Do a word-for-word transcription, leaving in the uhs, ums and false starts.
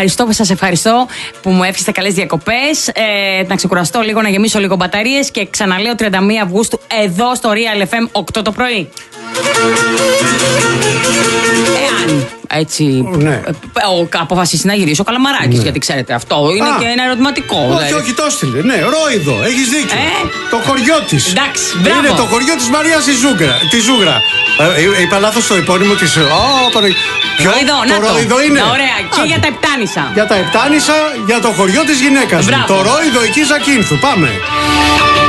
ευχαριστώ που σας ευχαριστώ που μου εύχεστε καλές διακοπές. Ε, να ξεκουραστώ λίγο, να γεμίσω λίγο μπαταρίες και ξαναλέω τριάντα μία Αυγούστου εδώ στο Real εφ εμ οκτώ το πρωί. Εάν έτσι ναι. ο, αποφασίσει να γυρίσει ο Καλαμαράκης, ναι. γιατί ξέρετε αυτό είναι Α, και ένα ερωτηματικό. Όχι, δηλαδή. όχι, το έστειλε. Ναι, Ρόιδο, έχεις δίκιο. Ε? Το χωριό της. Εντάξει, μπράβο. Είναι το χωριό της Μαρίας η Ζούγρα. Τη Ζούγρα. Ε, είπα λάθος το επώνυμο της. Oh, Ρόιδο, το να Ρόιδο το. είναι. Ωραία, και Α, για τα Επτάνησα. Για τα Επτάνησα, για το χωριό της γυναίκας. Το Ρόιδο εκεί Ζακίνθου. Πάμε.